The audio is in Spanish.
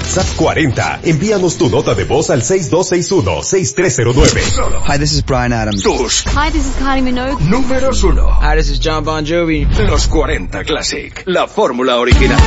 WhatsApp 40. Envíanos tu nota de voz al 6261-6309. Solo. Hi, this is Bryan Adams. Hi, this is Kylie Minogue. Números 1. Hi, this is John Bon Jovi. Los 40 Classic. La fórmula original.